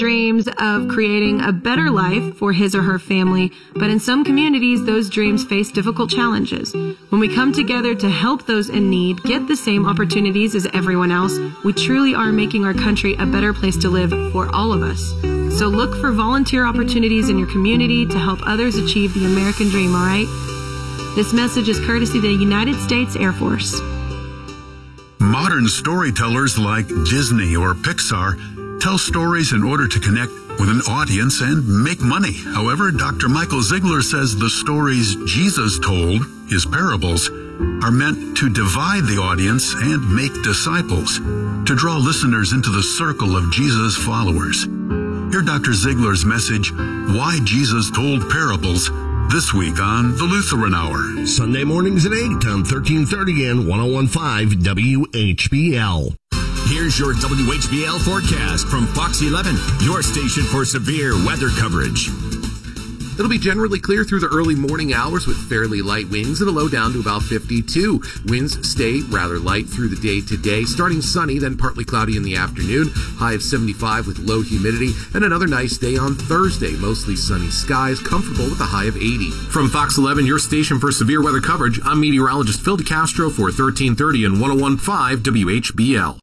dreams of creating a better life for his or her family, but in some communities, those dreams face difficult challenges. When we come together to help those in need get the same opportunities as everyone else, we truly are making our country a better place to live for all of us. So look for volunteer opportunities in your community to help others achieve the American dream, all right? This message is courtesy of the United States Air Force. Modern storytellers like Disney or Pixar tell stories in order to connect with an audience and make money. However, Dr. Michael Ziegler says the stories Jesus told, his parables, are meant to divide the audience and make disciples, to draw listeners into the circle of Jesus' followers. Hear Dr. Ziegler's message, Why Jesus Told Parables, this week on The Lutheran Hour. Sunday mornings at 8 on 1330 and 101.5 WHBL. Here's your WHBL forecast from Fox 11, your station for severe weather coverage. It'll be generally clear through the early morning hours with fairly light winds and a low down to about 52. Winds stay rather light through the day today, starting sunny, then partly cloudy in the afternoon. High of 75 with low humidity, and another nice day on Thursday. Mostly sunny skies, comfortable with a high of 80. From Fox 11, your station for severe weather coverage, I'm meteorologist Phil DeCastro for 1330 and 101.5 WHBL.